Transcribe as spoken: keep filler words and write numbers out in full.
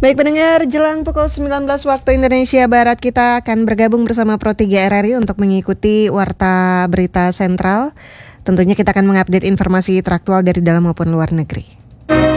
Baik pendengar, jelang pukul sembilan belas waktu Indonesia Barat kita akan bergabung bersama Pro tiga R R I untuk mengikuti Warta Berita Sentral. Tentunya kita akan mengupdate informasi teraktual dari dalam maupun luar negeri.